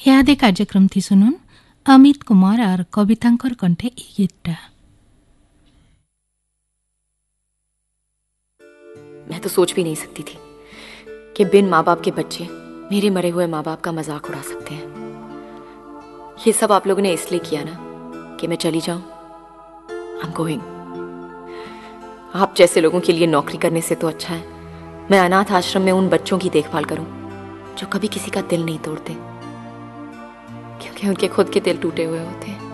यादे कार्यक्रम थी सुनुन अमित कुमार और कवितांकर कंठे ई गीतटा। मैं तो सोच भी नहीं सकती थी कि बिन माँ बाप के बच्चे मेरे मरे हुए माँ बाप का मजाक उड़ा सकते हैं। ये सब आप लोगों ने इसलिए किया ना कि मैं चली जाऊं। I am going. आप जैसे लोगों के लिए नौकरी करने से तो अच्छा है मैं अनाथ आश्रम में उन बच्चों की देखभाल करूं जो कभी किसी का दिल नहीं तोड़ते, क्योंकि उनके खुद के दिल टूटे हुए होते हैं।